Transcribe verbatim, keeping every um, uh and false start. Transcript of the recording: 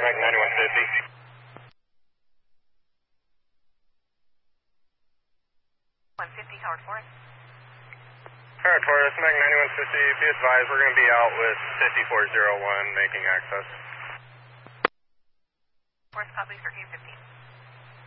Mag ninety-one fifty. one fifty, Howard Forest. Howard Forest, Mag ninety-one fifty, be advised we're going to be out with fifty-four oh one making access. Forest, copy, thirteen fifteen.